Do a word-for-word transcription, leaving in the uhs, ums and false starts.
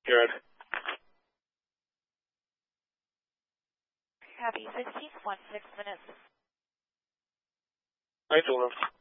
Good. Copy. sixteen point six minutes. Hi, Dylan.